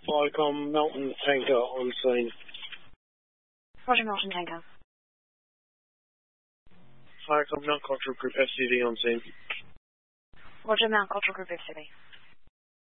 Viacom Melton tanker on scene. Roger, Melton tanker. Viacom Mount Cultural Group FCD on scene. Roger, Mount Cultural Group FCD.